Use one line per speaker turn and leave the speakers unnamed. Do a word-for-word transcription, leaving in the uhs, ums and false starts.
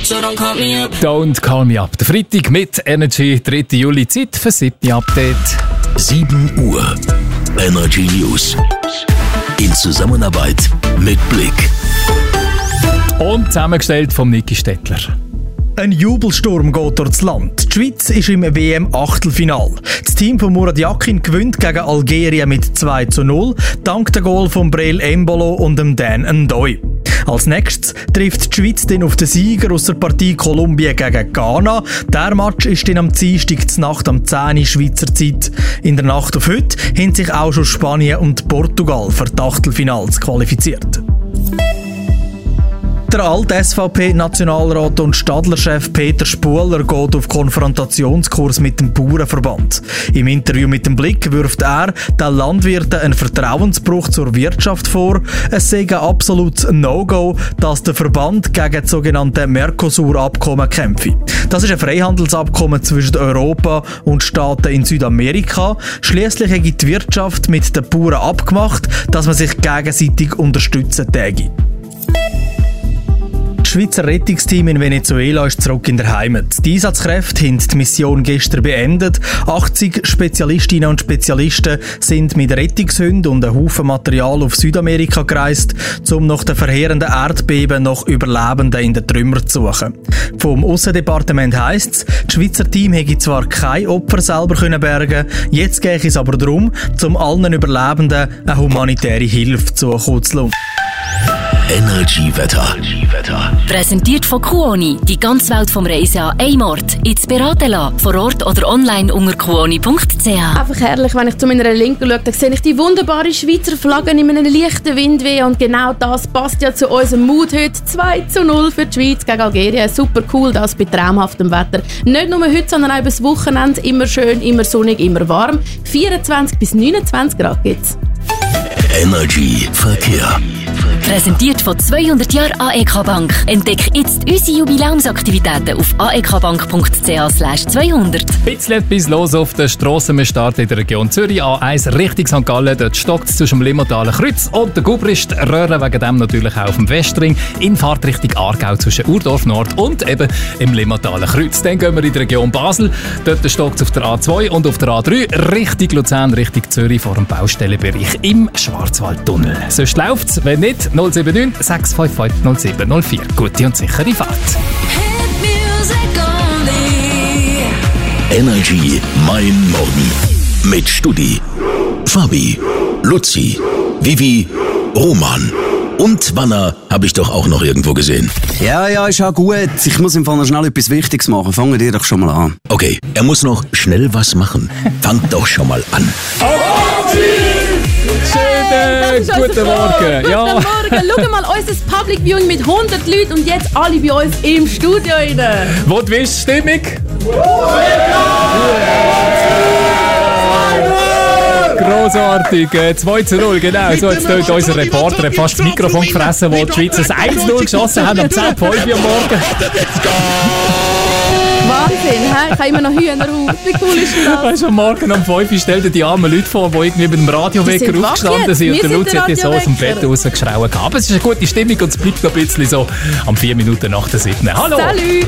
so don't call me up.
Don't Call Me Up. Der Freitag mit Energy, dritter Juli, Zeit für siebte Update.
sieben Uhr. Energy News. In Zusammenarbeit mit Blick.
Und zusammengestellt vom Niki Stettler.
Ein Jubelsturm geht durchs Land. Die Schweiz ist im W M-Achtelfinal. Das Team von Murat Yakin gewinnt gegen Algerien mit zwei zu null, dank der Goal von Breel Embolo und dem Dan Ndoye. Als nächstes trifft die Schweiz dann auf den Sieger aus der Partie Kolumbien gegen Ghana. Der Match ist dann am Dienstag zur Nacht am zehn Uhr Schweizer Zeit. In der Nacht auf heute haben sich auch schon Spanien und Portugal für die Achtelfinals qualifiziert. Der alte S V P-Nationalrat und Stadlerchef Peter Spuler geht auf Konfrontationskurs mit dem Bauernverband. Im Interview mit dem Blick wirft er den Landwirten einen Vertrauensbruch zur Wirtschaft vor. Es sei ein absolutes No-Go, dass der Verband gegen das sogenannte Mercosur-Abkommen kämpfe. Das ist ein Freihandelsabkommen zwischen Europa und Staaten in Südamerika. Schliesslich hat die Wirtschaft mit den Bauern abgemacht, dass man sich gegenseitig unterstützen täge. Das Schweizer Rettungsteam in Venezuela ist zurück in der Heimat. Die Einsatzkräfte haben die Mission gestern beendet. achtzig Spezialistinnen und Spezialisten sind mit Rettungshunden und einem Haufen Material auf Südamerika gereist, um nach den verheerenden Erdbeben nach Überlebenden in den Trümmern zu suchen. Vom Aussendepartement heisst es, das Schweizer Team hätte zwar kein Opfer selber können bergen, jetzt gehe es aber darum, um allen Überlebenden eine humanitäre Hilfe zukommen zu lassen.
Energy-Wetter.
Präsentiert von Kuoni. Die ganze Welt vom Reisen an einem Ort. Jetzt beraten lassen. Vor Ort oder online unter kuoni punkt c h.
Einfach herrlich, wenn ich zu meiner Linken schaue, dann sehe ich die wunderbare Schweizer Flagge in einem leichten Windweh. Und genau das passt ja zu unserem Mut heute. zwei zu null für die Schweiz gegen Algerien. Super cool, das bei traumhaftem Wetter. Nicht nur heute, sondern auch übers Wochenende. Immer schön, immer sonnig, immer warm. vierundzwanzig bis neunundzwanzig Grad gibt's.
Energy Verkehr.
Präsentiert von zweihundert Jahren A E K Bank. Entdecke jetzt unsere Jubiläumsaktivitäten auf a e k bank punkt c h slash zweihundert.
Bisschen etwas los auf der Strasse. Wir starten in der Region Zürich. A eins Richtung Sankt Gallen. Dort stockt es zwischen dem Limmatalen Kreuz und der Gubrist. Röhren wegen dem natürlich auch auf dem Westring. In Fahrt Richtung Aargau zwischen Urdorf Nord und eben im Limmatalen Kreuz. Dann gehen wir in die Region Basel. Dort stockt es auf der A zwei und auf der A drei Richtung Luzern, Richtung Zürich vor dem Baustellenbereich im Schwarzwaldtunnel. Sonst läuft es, wenn nicht, null sieben neun sechs fünf fünf null sieben null vier. Gute und sichere Fahrt.
Energy Mein Morgen. Mit Studi, Fabi, Luzi, Vivi, Roman und Wanner habe ich doch auch noch irgendwo gesehen.
Ja, ja, ist auch gut. Ich muss im Fall noch schnell etwas Wichtiges machen. Fangen dir doch schon mal an.
Okay, er muss noch schnell was machen. Fangt doch schon mal an.
Schönen guten Morgen. Ja.
Guten Morgen. Schau mal, unser Public Viewing mit hundert Leuten und jetzt alle bei uns im Studio rein.
Wo du willst, Stimmung? Grossartig, äh, zwei zu null, genau. So, jetzt tut unser Reporter fast das Mikrofon gefressen, wo die Schweizer das eins zu null geschossen haben am zehn Uhr fünf Uhr am Morgen.
Wahnsinn, he? Ich habe immer noch Hühnerhaut. Wie cool ist das?
Weißt du, am Morgen um fünf Uhr stell dir die armen Leute vor, die irgendwie mit dem Radiowecker
sind
aufgestanden sind und der
Wir
Luzi
sind
hat die so aus dem Bett
Radiowecker.
rausgeschrauen. Aber es ist eine gute Stimmung und es bleibt noch ein bisschen so am vier Minuten nach der siebten. Hallo!
Salut!